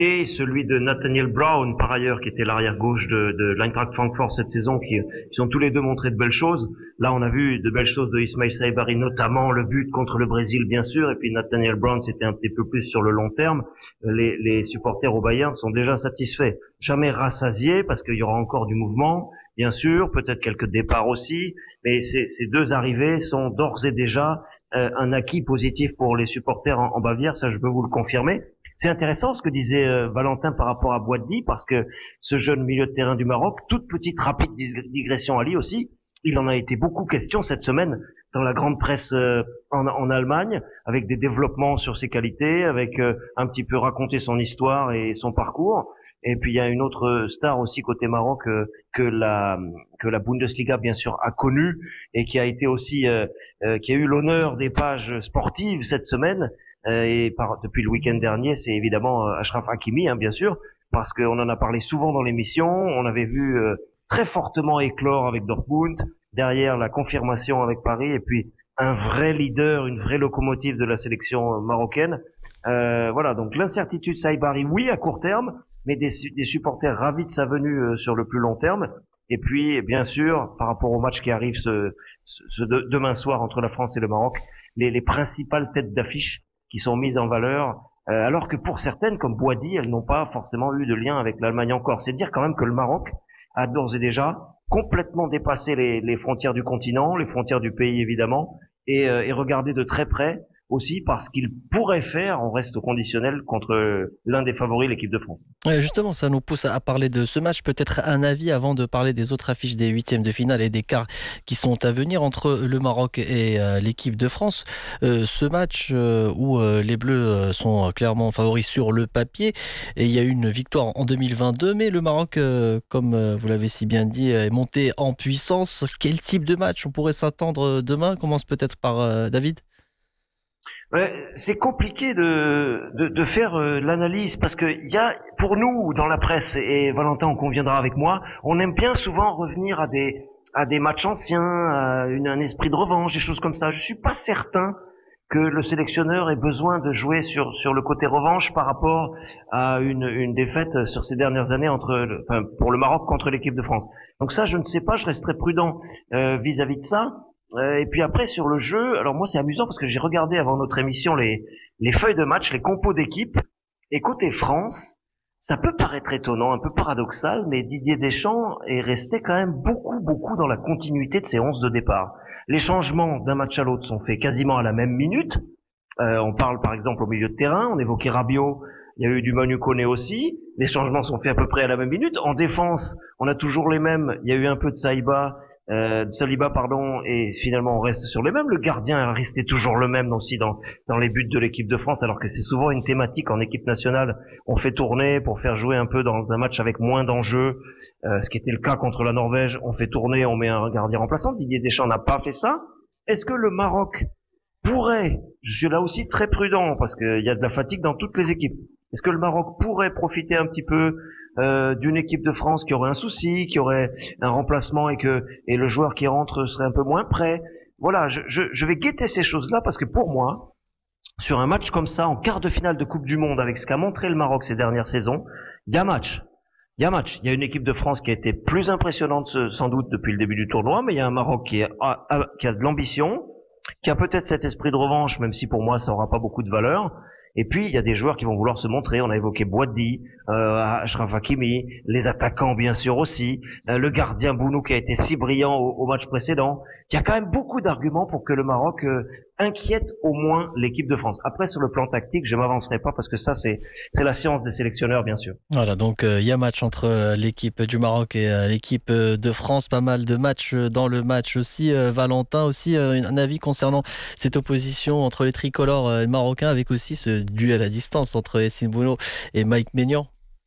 et celui de Nathaniel Brown, par ailleurs, qui était l'arrière-gauche de l'Eintracht Francfort cette saison, qui ont tous les deux montré de belles choses. Là, on a vu de belles choses de Ismail Saibari, notamment le but contre le Brésil, bien sûr, et puis Nathaniel Brown, c'était un petit peu plus sur le long terme. Les supporters au Bayern sont déjà satisfaits. Jamais rassasiés, parce qu'il y aura encore du mouvement, bien sûr, peut-être quelques départs aussi, mais ces deux arrivées sont d'ores et déjà un acquis positif pour les supporters en Bavière, ça je peux vous le confirmer. C'est intéressant ce que disait Valentin par rapport à Boadi, parce que ce jeune milieu de terrain du Maroc, toute petite rapide digression Ali aussi, il en a été beaucoup question cette semaine dans la grande presse en Allemagne, avec des développements sur ses qualités, avec un petit peu raconter son histoire et son parcours. Et puis il y a une autre star aussi côté Maroc que la Bundesliga bien sûr a connue et qui a été aussi qui a eu l'honneur des pages sportives cette semaine. Depuis le week-end dernier, c'est évidemment Achraf Hakimi, hein, bien sûr, parce qu'on en a parlé souvent dans l'émission. On avait vu très fortement éclore avec Dortmund, derrière la confirmation avec Paris, et puis un vrai leader, une vraie locomotive de la sélection marocaine. Voilà, donc l'incertitude Saibari, oui, à court terme, mais des supporters ravis de sa venue sur le plus long terme. Et puis, bien sûr, par rapport au match qui arrive demain soir entre la France et le Maroc, les principales têtes d'affiche qui sont mises en valeur, alors que pour certaines, comme Boadi, elles n'ont pas forcément eu de lien avec l'Allemagne encore. C'est dire quand même que le Maroc a d'ores et déjà complètement dépassé les frontières du continent, les frontières du pays évidemment, et regardé de très près aussi parce qu'il pourrait faire, on reste au conditionnel, contre l'un des favoris, l'équipe de France. Justement, ça nous pousse à parler de ce match. Peut-être un avis avant de parler des autres affiches des huitièmes de finale et des quarts qui sont à venir entre le Maroc et l'équipe de France. Ce match où les Bleus sont clairement favoris sur le papier, et il y a eu une victoire en 2022, mais le Maroc, comme vous l'avez si bien dit, est monté en puissance. Quel type de match on pourrait s'attendre demain? On commence peut-être par David. Ouais, c'est compliqué de faire l'analyse parce que il y a pour nous dans la presse, et Valentin en conviendra avec moi, on aime bien souvent revenir à des matchs anciens, à un esprit de revanche, des choses comme ça. Je suis pas certain que le sélectionneur ait besoin de jouer sur le côté revanche par rapport à une défaite sur ces dernières années pour le Maroc contre l'équipe de France. Donc ça, je ne sais pas, je resterai prudent vis-à-vis de ça. Et puis après sur le jeu, alors moi c'est amusant parce que j'ai regardé avant notre émission les feuilles de match, les compos d'équipe. Et côté France, ça peut paraître étonnant, un peu paradoxal, mais Didier Deschamps est resté quand même beaucoup dans la continuité de ses 11 de départ. Les changements d'un match à l'autre sont faits quasiment à la même minute. On parle par exemple au milieu de terrain, on évoquait Rabiot, il y a eu du Manu Koné aussi. Les changements sont faits à peu près à la même minute. En défense, on a toujours les mêmes. Il y a eu un peu de Saliba, pardon, et finalement on reste sur les mêmes. Le gardien est resté toujours le même aussi dans les buts de l'équipe de France, alors que c'est souvent une thématique en équipe nationale. On fait tourner pour faire jouer un peu dans un match avec moins d'enjeux, ce qui était le cas contre la Norvège. On fait tourner, on met un gardien remplaçant. Didier Deschamps n'a pas fait ça. Est-ce que le Maroc pourrait, je suis là aussi très prudent parce qu'il y a de la fatigue dans toutes les équipes, est-ce que le Maroc pourrait profiter un petit peu d'une équipe de France qui aurait un souci, qui aurait un remplacement et le joueur qui rentre serait un peu moins prêt? Voilà, je vais guetter ces choses-là parce que pour moi, sur un match comme ça, en quart de finale de Coupe du Monde, avec ce qu'a montré le Maroc ces dernières saisons, il y a match. Il y a match. Il y a une équipe de France qui a été plus impressionnante sans doute depuis le début du tournoi, mais il y a un Maroc qui a de l'ambition, qui a peut-être cet esprit de revanche, même si pour moi ça aura pas beaucoup de valeur. Et puis il y a des joueurs qui vont vouloir se montrer. On a évoqué Boadi, Achraf Hakimi, les attaquants bien sûr aussi, le gardien Bounou qui a été si brillant au match précédent. Il y a quand même beaucoup d'arguments pour que le Maroc inquiète au moins l'équipe de France. Après sur le plan tactique, je m'avancerai pas parce que ça c'est la science des sélectionneurs bien sûr. Voilà, donc il y a match entre l'équipe du Maroc et l'équipe de France. Pas mal de matchs dans le match aussi. Valentin, aussi un avis concernant cette opposition entre les tricolores et le Marocain, avec aussi ce duel à distance entre Yassine Bounou et Mike Maignan.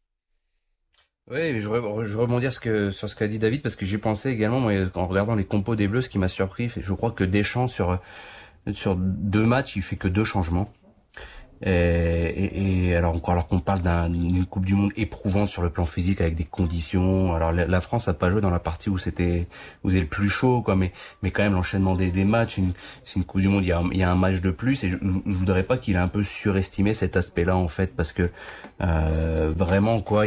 Oui, je rebondir sur ce qu'a dit David, parce que j'y pensais également, moi, en regardant les compos des Bleus, ce qui m'a surpris. Je crois que Deschamps, sur 2 matchs, il fait que 2 changements. Et alors qu'on parle d'une Coupe du Monde éprouvante sur le plan physique avec des conditions. Alors la France a pas joué dans la partie où c'était le plus chaud, quoi, mais quand même l'enchaînement des matchs, c'est une Coupe du Monde, il y a un match de plus, et je voudrais pas qu'il ait un peu surestimé cet aspect-là, en fait, parce que vraiment, quoi, il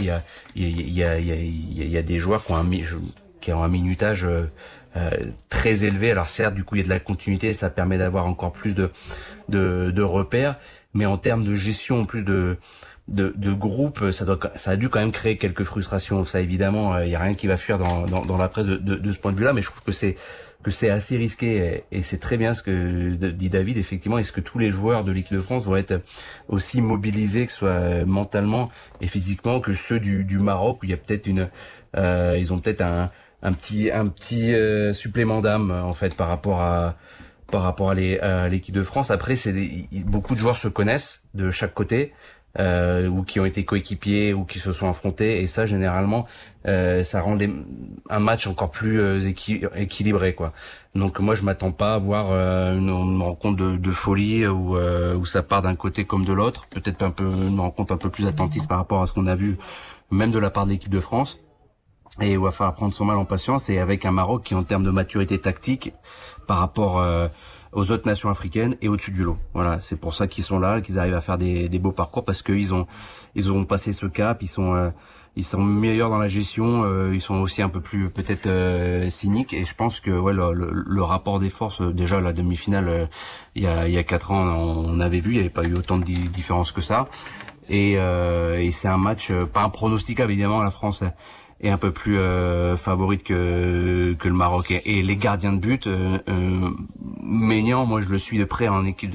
y a des joueurs qui ont un minutage très élevé. Alors certes, du coup, il y a de la continuité, ça permet d'avoir encore plus de repères, mais en termes de gestion, en plus de groupe, ça a dû quand même créer quelques frustrations. Ça, évidemment, il y a rien qui va fuir dans la presse de ce point de vue-là, mais je trouve que c'est assez risqué, et c'est très bien ce que dit David, effectivement. Est-ce que tous les joueurs de l'équipe de France vont être aussi mobilisés, que ce soit mentalement et physiquement, que ceux du Maroc, où il y a peut-être ils ont peut-être un petit supplément d'âme, en fait, par rapport à l'équipe de France. Après, beaucoup de joueurs se connaissent de chaque côté, ou qui ont été coéquipiers, ou qui se sont affrontés, et ça, généralement, ça rend un match encore plus équilibré, quoi. Donc moi, je m'attends pas à voir une rencontre de folie, où ça part d'un côté comme de l'autre. Peut-être une rencontre un peu plus attentiste par rapport à ce qu'on a vu, même de la part de l'équipe de France. Et il va falloir prendre son mal en patience, et avec un Maroc qui, en termes de maturité tactique, par rapport aux autres nations africaines, est au-dessus du lot. Voilà, c'est pour ça qu'ils sont là, qu'ils arrivent à faire des beaux parcours, parce que ils ont passé ce cap, ils sont meilleurs dans la gestion, ils sont aussi un peu plus peut-être cyniques, et je pense que le rapport des forces, déjà la demi-finale il y a 4 ans, on avait vu, il n'y avait pas eu autant de différence que ça, et c'est un match pas impronosticable, évidemment. La France est un peu plus favorite que le Maroc, et les gardiens de but, Maignan, moi je le suis de près en équipe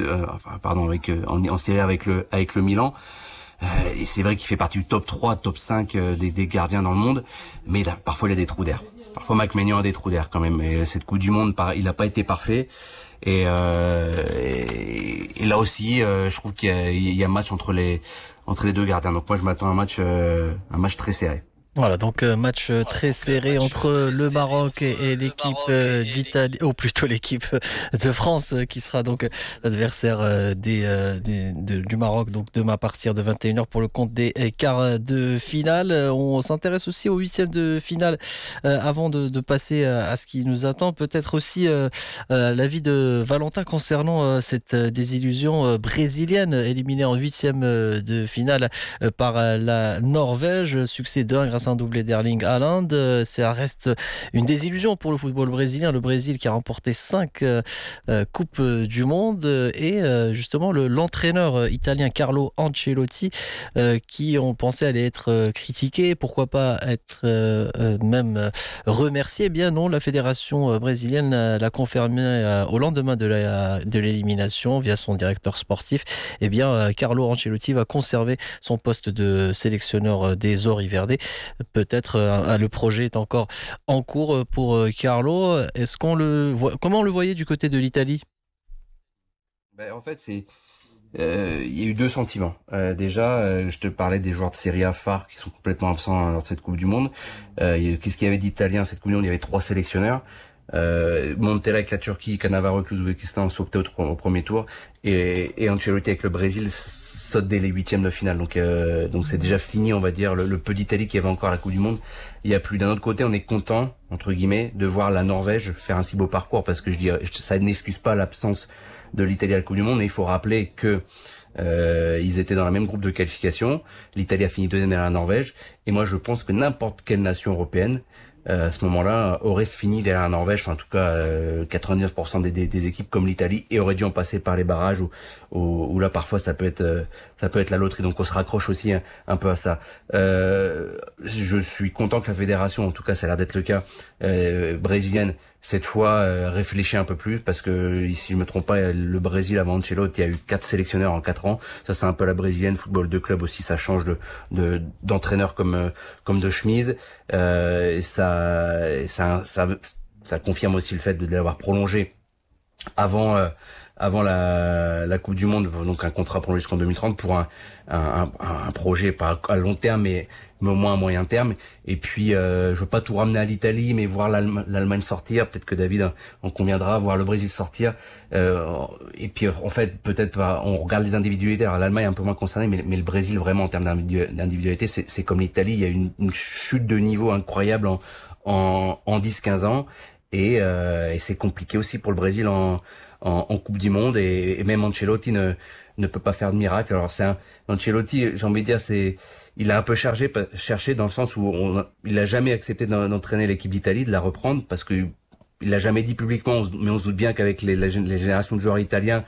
en série avec le Milan, et c'est vrai qu'il fait partie du top 3, top 5 des gardiens dans le monde, mais là, parfois il a des trous d'air. Parfois Mike Maignan a des trous d'air quand même, et cette Coupe du Monde, il a pas été parfait, et là aussi, je trouve qu'il y a un match entre les deux gardiens. Donc moi je m'attends à un match très serré. Voilà, donc match très serré entre le Maroc et l'équipe d'Italie, ou plutôt l'équipe de France, qui sera donc l'adversaire du Maroc, donc demain à partir de 21h pour le compte des quarts de finale. On s'intéresse aussi aux huitièmes de finale avant de passer à ce qui nous attend. Peut-être aussi l'avis de Valentin concernant cette désillusion brésilienne, éliminée en huitième de finale par la Norvège. Succès de 1 grâce à un doublé d'Erling Haaland. Ça reste une désillusion pour le football brésilien. Le Brésil qui a remporté 5 Coupes du Monde, et justement l'entraîneur italien Carlo Ancelotti, qui on pensait allait être critiqué, pourquoi pas être même remercié. Eh bien non, la fédération brésilienne l'a confirmé au lendemain de l'élimination via son directeur sportif. Eh bien Carlo Ancelotti va conserver son poste de sélectionneur des Auriverde. Peut-être le projet est encore en cours pour Carlo. Est-ce qu'on le voit, comment on le voyait du côté de l'Italie? En fait, il y a eu deux sentiments. Déjà, je te parlais des joueurs de Serie A phares qui sont complètement absents lors de cette Coupe du Monde. Qu'est-ce qu'il y avait d'Italiens cette Coupe du Monde? Il y avait 3 sélectionneurs. Montella avec la Turquie, Cannavaro avec l'Ouzbékistan sont optés au premier tour, et Ancelotti avec le Brésil saute dès les huitièmes de finale. Donc c'est déjà fini, on va dire, le peu d'Italie qui avait encore la Coupe du Monde. Il y a plus. D'un autre côté, on est content, entre guillemets, de voir la Norvège faire un si beau parcours, parce que je dirais, ça n'excuse pas l'absence de l'Italie à la Coupe du Monde, mais il faut rappeler que ils étaient dans le même groupe de qualification. L'Italie a fini deuxième derrière la Norvège, et moi je pense que n'importe quelle nation européenne à ce moment-là aurait fini derrière la Norvège, enfin en tout cas 99% des équipes comme l'Italie, et aurait dû en passer par les barrages, où là parfois ça peut être la loterie. Donc on se raccroche aussi un peu à ça. Je suis content que la fédération, en tout cas ça a l'air d'être le cas, brésilienne, cette fois réfléchit un peu plus, parce que si je me trompe pas, le Brésil avant Ancelotti, il y a eu 4 sélectionneurs en 4 ans. Ça c'est un peu la brésilienne. Football de club aussi, ça change d'entraîneur comme de chemise. Ça confirme aussi le fait de l'avoir prolongé avant avant la Coupe du Monde, donc un contrat prolongé jusqu'en 2030 pour un projet pas à long terme mais au moins à moyen terme. Et puis je veux pas tout ramener à l'Italie, mais voir l'Allemagne sortir, peut-être que David en conviendra, voir le Brésil sortir. Et puis en fait peut-être on regarde les individualités. Alors l'Allemagne est un peu moins concernée, mais le Brésil vraiment en termes d'individualité, c'est comme l'Italie. Il y a une chute de niveau incroyable en 10-15 ans. Et c'est compliqué aussi pour le Brésil en Coupe du Monde, et même Ancelotti ne peut pas faire de miracle. Alors Ancelotti, j'ai envie de dire, il a un peu cherché dans le sens où il a jamais accepté d'entraîner l'équipe d'Italie, de la reprendre, parce que il l'a jamais dit publiquement, mais on se doute bien qu'avec les générations de joueurs italiens,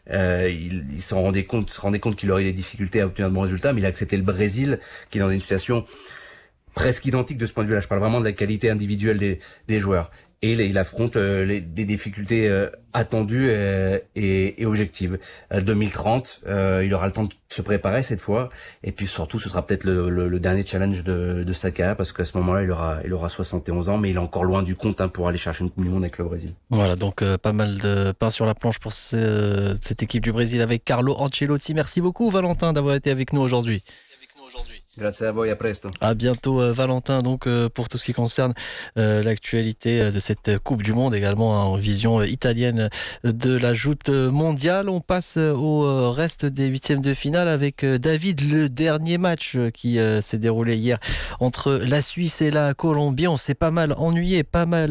il se rendait compte qu'il aurait des difficultés à obtenir de bons résultats, mais il a accepté le Brésil, qui est dans une situation presque identique de ce point de vue-là. Je parle vraiment de la qualité individuelle des joueurs. Et il affronte des difficultés attendues et objectives. 2030, il aura le temps de se préparer cette fois. Et puis surtout, ce sera peut-être le dernier challenge de sa carrière, parce qu'à ce moment-là, il aura 71 ans, mais il est encore loin du compte pour aller chercher une Coupe du Monde avec le Brésil. Voilà, donc pas mal de pain sur la planche pour cette équipe du Brésil avec Carlo Ancelotti. Merci beaucoup Valentin d'avoir été avec nous aujourd'hui. Grazie a voi, a presto. À bientôt Valentin, donc pour tout ce qui concerne l'actualité de cette Coupe du Monde, également en vision italienne de la joute mondiale. On passe au reste des huitièmes de finale avec David, le dernier match qui s'est déroulé hier entre la Suisse et la Colombie. On s'est pas mal ennuyé, pas mal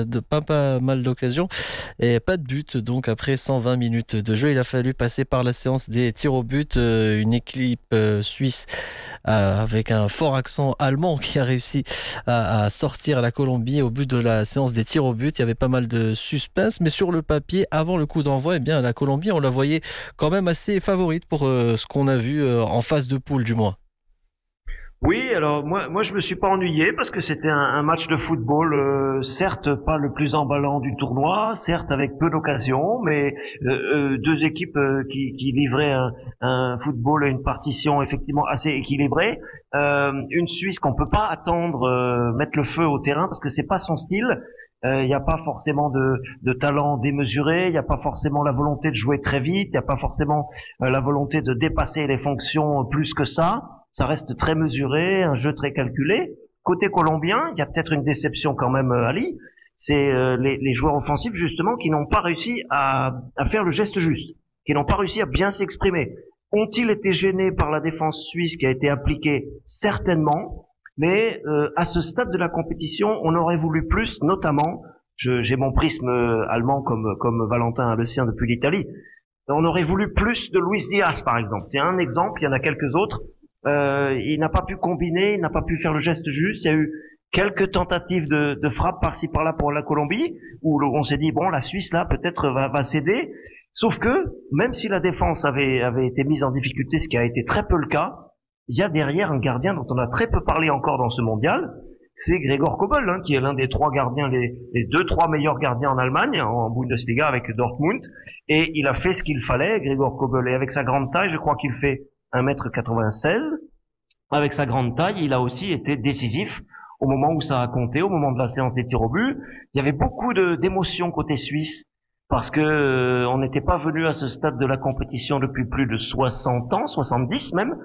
d'occasions et pas de but. Donc après 120 minutes de jeu, il a fallu passer par la séance des tirs au but. Une équipe suisse avec un fort accent allemand qui a réussi à sortir la Colombie au but de la séance des tirs au but. Il y avait pas mal de suspense, mais sur le papier, avant le coup d'envoi, eh bien, la Colombie, on la voyait quand même assez favorite pour ce qu'on a vu en phase de poule du moins. Oui, alors moi je me suis pas ennuyé parce que c'était un match de football, certes pas le plus emballant du tournoi, certes avec peu d'occasions, mais deux équipes qui livraient un football et une partition effectivement assez équilibrée. Une Suisse qu'on peut pas attendre mettre le feu au terrain parce que c'est pas son style. Il n'y a pas forcément de talent démesuré, il n'y a pas forcément la volonté de jouer très vite, il n'y a pas forcément la volonté de dépasser les fonctions plus que ça. Ça reste très mesuré, un jeu très calculé. Côté colombien, il y a peut-être une déception quand même, Ali. C'est les joueurs offensifs justement qui n'ont pas réussi à faire le geste juste, qui n'ont pas réussi à bien s'exprimer. Ont-ils été gênés par la défense suisse qui a été appliquée? Certainement. Mais à ce stade de la compétition, on aurait voulu plus, notamment, j'ai mon prisme allemand comme Valentin a le sien depuis l'Italie, on aurait voulu plus de Luis Diaz par exemple. C'est un exemple, il y en a quelques autres. Il n'a pas pu combiner, il n'a pas pu faire le geste juste, il y a eu quelques tentatives de frappe par-ci par-là pour la Colombie, où on s'est dit, bon, la Suisse là peut-être va céder, sauf que, même si la défense avait été mise en difficulté, ce qui a été très peu le cas, il y a derrière un gardien dont on a très peu parlé encore dans ce mondial, c'est Gregor Kobel, qui est l'un des trois gardiens, les 2-3 meilleurs gardiens en Allemagne, en Bundesliga avec Dortmund, et il a fait ce qu'il fallait, Gregor Kobel, et avec sa grande taille, je crois qu'il fait 1m96, avec sa grande taille, il a aussi été décisif au moment où ça a compté, au moment de la séance des tirs au but. Il y avait beaucoup d'émotions côté suisse, parce que on n'était pas venu à ce stade de la compétition depuis plus de 60 ans, 70 même,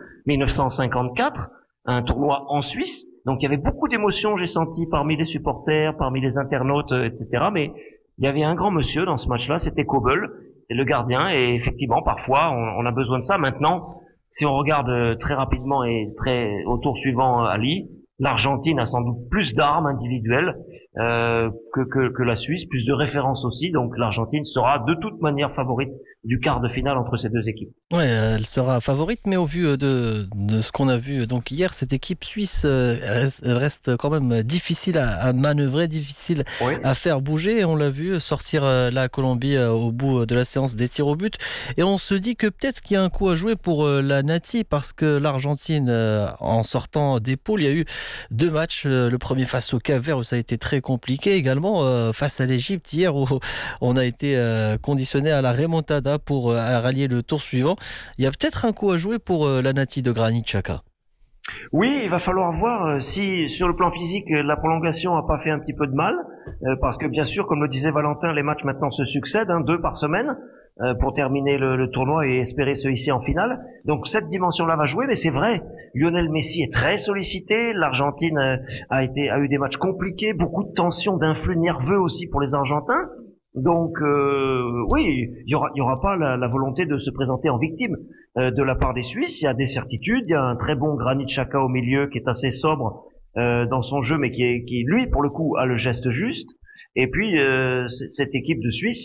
1954, un tournoi en Suisse. Donc il y avait beaucoup d'émotions, j'ai senti, parmi les supporters, parmi les internautes, etc. Mais il y avait un grand monsieur dans ce match-là, c'était Kobel, le gardien, et effectivement, parfois, on a besoin de ça. Maintenant, si on regarde très rapidement et très au tour suivant, Ali, l'Argentine a sans doute plus d'armes individuelles que la Suisse, plus de références aussi. Donc l'Argentine sera de toute manière favorite du quart de finale entre ces deux équipes. Ouais, elle sera favorite, mais au vu de ce qu'on a vu donc hier, cette équipe suisse, elle reste quand même difficile à manœuvrer, difficile à faire bouger. On l'a vu sortir la Colombie au bout de la séance des tirs au but. Et on se dit que peut-être qu'il y a un coup à jouer pour la Nati, parce que l'Argentine, en sortant des poules, il y a eu deux matchs. Le premier face au Cap-Vert où ça a été très compliqué, également face à l'Égypte hier où on a été conditionné à la remontada pour rallier le tour suivant. Il y a peut-être un coup à jouer pour la Nati de Granit Xhaka. Oui, il va falloir voir si sur le plan physique la prolongation a pas fait un petit peu de mal, parce que bien sûr, comme le disait Valentin, les matchs maintenant se succèdent, 2 par semaine. pour terminer le tournoi et espérer se hisser en finale. Donc cette dimension-là va jouer, mais c'est vrai, Lionel Messi est très sollicité, l'Argentine a eu des matchs compliqués, beaucoup de tensions, d'influx nerveux aussi pour les Argentins. Donc oui, il y aura pas la volonté de se présenter en victime de la part des Suisses. Il y a des certitudes, il y a un très bon Granit Xhaka au milieu qui est assez sobre dans son jeu, mais qui lui pour le coup a le geste juste. Et puis cette équipe de Suisse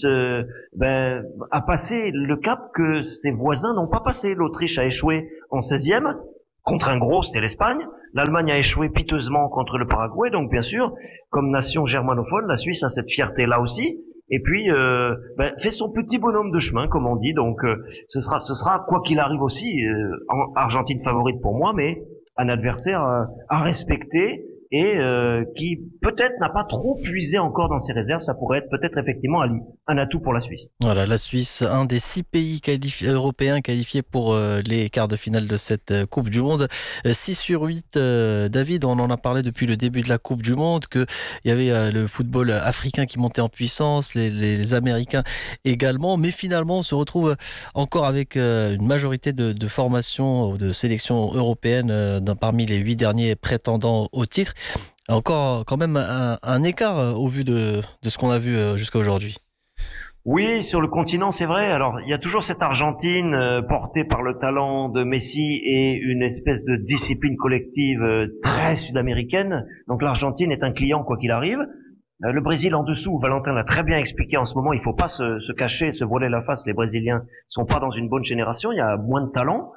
a passé le cap que ses voisins n'ont pas passé. L'Autriche a échoué en 16e contre un gros, c'était l'Espagne. L'Allemagne a échoué piteusement contre le Paraguay. Donc bien sûr, comme nation germanophone, la Suisse a cette fierté-là aussi. Et puis fait son petit bonhomme de chemin, comme on dit. Donc ce sera quoi qu'il arrive aussi, Argentine favorite pour moi, mais un adversaire à respecter et qui peut-être n'a pas trop puisé encore dans ses réserves. Ça pourrait être peut-être effectivement un atout pour la Suisse. Voilà, la Suisse, un des 6 pays européens qualifiés pour les quarts de finale de cette Coupe du Monde. 6 sur 8, David, on en a parlé depuis le début de la Coupe du Monde, qu'il y avait le football africain qui montait en puissance, les Américains également, mais finalement on se retrouve encore avec une majorité de formations ou de sélections européennes parmi les 8 derniers prétendants au titre. Encore quand même un écart au vu de ce qu'on a vu jusqu'à aujourd'hui. Oui, sur le continent, c'est vrai. Alors, il y a toujours cette Argentine portée par le talent de Messi et une espèce de discipline collective très sud-américaine. Donc, l'Argentine est un client quoi qu'il arrive. Le Brésil en dessous, Valentin l'a très bien expliqué en ce moment, il faut pas se cacher, se voiler la face. Les Brésiliens sont pas dans une bonne génération, il y a moins de talent.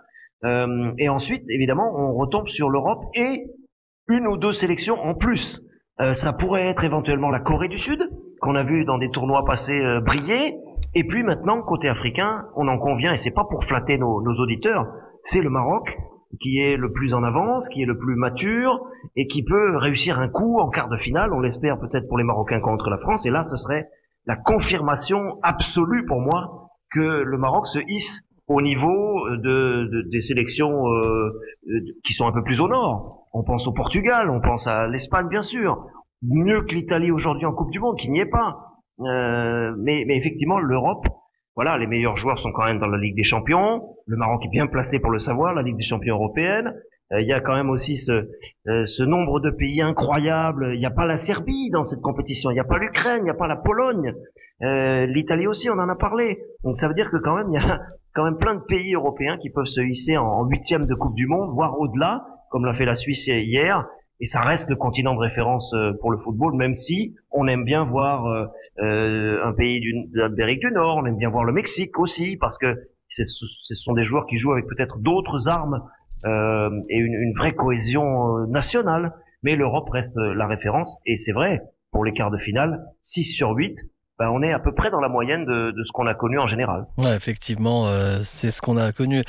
Et ensuite, évidemment, on retombe sur l'Europe et une ou deux sélections en plus. Ça pourrait être éventuellement la Corée du Sud, qu'on a vu dans des tournois passés briller. Et puis maintenant, côté africain, on en convient, et c'est pas pour flatter nos auditeurs, c'est le Maroc qui est le plus en avance, qui est le plus mature, et qui peut réussir un coup en quart de finale, on l'espère peut-être pour les Marocains contre la France, et là ce serait la confirmation absolue pour moi que le Maroc se hisse au niveau des sélections qui sont un peu plus au nord. On pense au Portugal, on pense à l'Espagne bien sûr, mieux que l'Italie aujourd'hui en Coupe du Monde, qui n'y est pas. Mais effectivement, l'Europe, voilà, les meilleurs joueurs sont quand même dans la Ligue des Champions. Le Maroc est bien placé pour le savoir, la Ligue des Champions européenne. Il y a quand même aussi ce nombre de pays incroyables. Il n'y a pas la Serbie dans cette compétition, il n'y a pas l'Ukraine, il n'y a pas la Pologne. L'Italie aussi, on en a parlé. Donc ça veut dire que quand même, il y a quand même plein de pays européens qui peuvent se hisser en huitième de Coupe du Monde, voire au-delà, comme l'a fait la Suisse hier. Et ça reste le continent de référence pour le football, même si on aime bien voir un pays d'Amérique du Nord, on aime bien voir le Mexique aussi, parce que ce sont des joueurs qui jouent avec peut-être d'autres armes et une vraie cohésion nationale. Mais l'Europe reste la référence, et c'est vrai, pour les quarts de finale, 6 sur 8, on est à peu près dans la moyenne de ce qu'on a connu en général. Ouais, effectivement, c'est ce qu'on a connu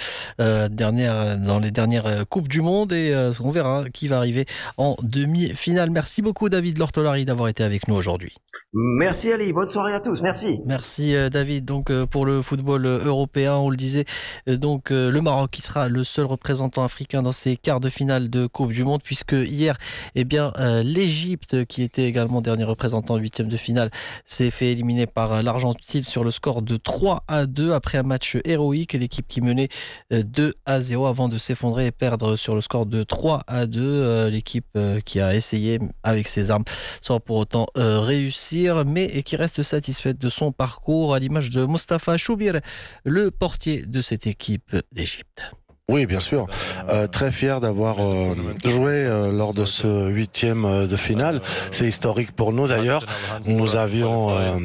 dans les dernières Coupes du Monde, et on verra qui va arriver en demi-finale. Merci beaucoup David Lortolari d'avoir été avec nous aujourd'hui. Merci Ali, bonne soirée à tous, merci. Merci David. Donc pour le football européen, on le disait, le Maroc qui sera le seul représentant africain dans ces quarts de finale de Coupe du Monde, puisque hier, l'Égypte, qui était également dernier représentant huitième de finale, s'est fait éliminer par l'Argentine sur le score de 3-2 après un match héroïque. L'équipe qui menait 2-0 avant de s'effondrer et perdre sur le score de 3-2. L'équipe qui a essayé avec ses armes sans pour autant réussir, mais qui reste satisfaite de son parcours, à l'image de Mostafa Choubir, le portier de cette équipe d'Égypte. Oui, bien sûr. Très fier d'avoir joué lors de ce huitième de finale. C'est historique pour nous d'ailleurs. Nous avions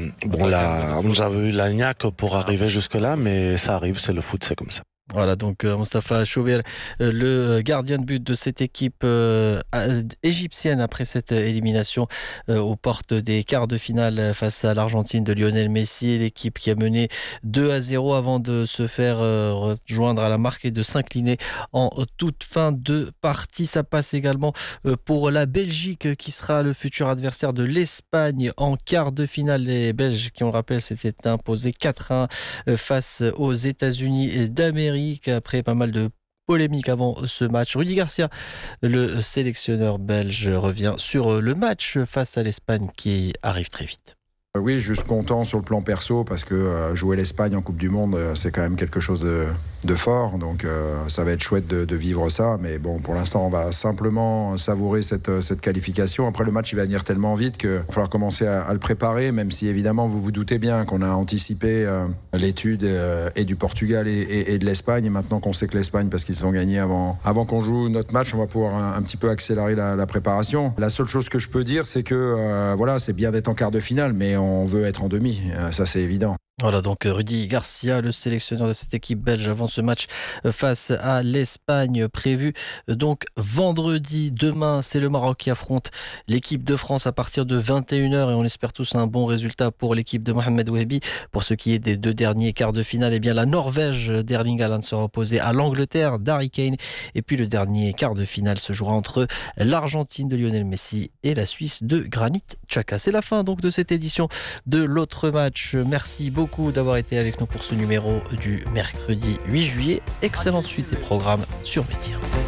eu la niaque pour arriver jusque-là, mais ça arrive, c'est le foot, c'est comme ça. Voilà, donc Mostafa Choubir, le gardien de but de cette équipe égyptienne après cette élimination aux portes des quarts de finale face à l'Argentine de Lionel Messi, l'équipe qui a mené 2-0 avant de se faire rejoindre à la marque et de s'incliner en toute fin de partie. Ça passe également pour la Belgique qui sera le futur adversaire de l'Espagne en quart de finale. Les Belges qui, on le rappelle, s'étaient imposés 4-1 face aux États-Unis d'Amérique après pas mal de polémiques avant ce match. Rudy Garcia, le sélectionneur belge, revient sur le match face à l'Espagne qui arrive très vite. Oui, juste content sur le plan perso parce que jouer l'Espagne en Coupe du Monde, c'est quand même quelque chose de fort. Donc ça va être chouette de vivre ça. Mais bon, pour l'instant, on va simplement savourer cette qualification. Après, le match, il va venir tellement vite qu'il va falloir commencer à le préparer, même si évidemment, vous vous doutez bien qu'on a anticipé l'étude et du Portugal et de l'Espagne. Et maintenant qu'on sait que l'Espagne, parce qu'ils ont gagné avant qu'on joue notre match, on va pouvoir un petit peu accélérer la préparation. La seule chose que je peux dire, c'est que voilà, c'est bien d'être en quart de finale, mais on veut être en demi, ça c'est évident. Voilà donc Rudy Garcia, le sélectionneur de cette équipe belge avant ce match face à l'Espagne prévu donc vendredi. Demain, c'est le Maroc qui affronte l'équipe de France à partir de 21h et on espère tous un bon résultat pour l'équipe de Mohamed Wahbi. Pour ce qui est des 2 derniers quarts de finale, eh bien la Norvège d'Erling Haaland sera opposée à l'Angleterre d'Harry Kane et puis le dernier quart de finale se jouera entre l'Argentine de Lionel Messi et la Suisse de Granit Xhaka. C'est la fin donc de cette édition de l'autre match. Merci beaucoup d'avoir été avec nous pour ce numéro du mercredi 8 juillet. Excellente suite des programmes sur Média.